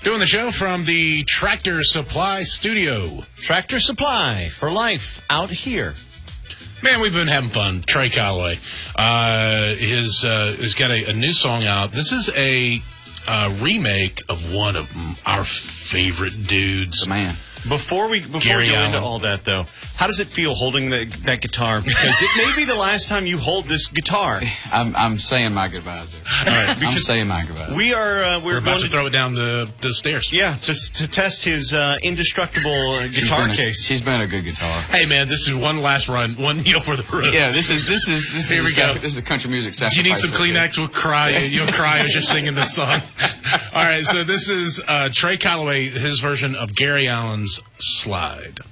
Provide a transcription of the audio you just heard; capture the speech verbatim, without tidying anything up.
Doing the show from the Tractor Supply studio. Tractor Supply for life out here. Man, we've been having fun. Trey Calloway. Uh, his, uh, has got a, a new song out. This is a uh, remake of one of our favorite dudes. The man. Before we before Gary we go Allan. into all that, though, how does it feel holding the, that guitar? Because it may be the last time you hold this guitar. I'm I'm saying my goodbyes. There. All right, I'm because saying my goodbyes. we are uh, we're, We're about going to throw it down the, the stairs. Yeah, to to test his uh, indestructible uh, She's guitar been a- case. She's been a good guitar. Hey, man, this is one last run. One kneel for the road. Yeah, this is this is this Here is we a go. sac- this is a country music Do sacrifice. you need some right there. Kleenex? We'll cry. You'll cry as you're singing this song. All right, so this is uh, Trey Calloway, his version of Gary Allan's Slide.